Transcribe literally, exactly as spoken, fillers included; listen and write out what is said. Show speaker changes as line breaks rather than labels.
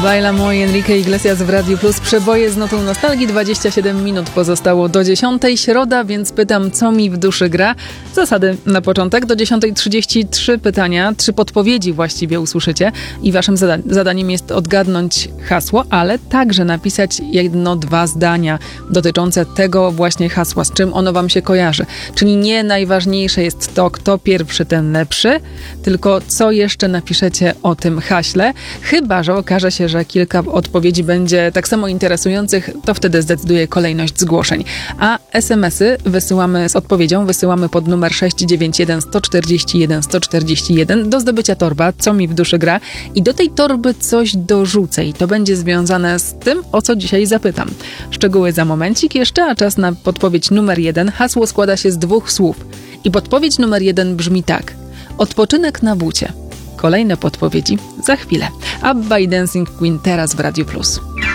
Baila Moi, Enrique Iglesias w Radiu Plus. Przeboje z notą nostalgii. dwadzieścia siedem minut pozostało do dziesiątej. Środa, więc pytam, co mi w duszy gra. Zasady na początek. Do dziesiątej trzydzieści trzy pytania, trzy podpowiedzi właściwie usłyszycie. I waszym zada- zadaniem jest odgadnąć hasło, ale także napisać jedno, dwa zdania dotyczące tego właśnie hasła, z czym ono wam się kojarzy. Czyli nie najważniejsze jest to, kto pierwszy, ten lepszy, tylko co jeszcze napiszecie o tym haśle. Chyba że okaże się, że kilka odpowiedzi będzie tak samo interesujących, to wtedy zdecyduje kolejność zgłoszeń. A es em esy wysyłamy z odpowiedzią, wysyłamy pod numer sześć dziewięć jeden, jeden cztery jeden, jeden cztery jeden. Do zdobycia torba, co mi w duszy gra. I do tej torby coś dorzucę i to będzie związane z tym, o co dzisiaj zapytam. Szczegóły za momencik jeszcze, a czas na podpowiedź numer jeden. Hasło składa się z dwóch słów. I podpowiedź numer jeden brzmi tak. Odpoczynek na bucie. Kolejne podpowiedzi za chwilę. Abba i Dancing Queen teraz w Radiu Plus.